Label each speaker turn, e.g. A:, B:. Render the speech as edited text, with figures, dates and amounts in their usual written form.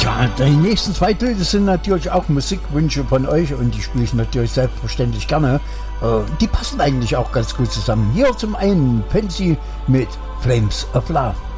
A: Ja, die nächsten 2 Bilder sind natürlich auch Musikwünsche von euch und die spiele ich natürlich selbstverständlich gerne. Die passen eigentlich auch ganz gut zusammen. Hier zum einen Pansy mit Flames of Love.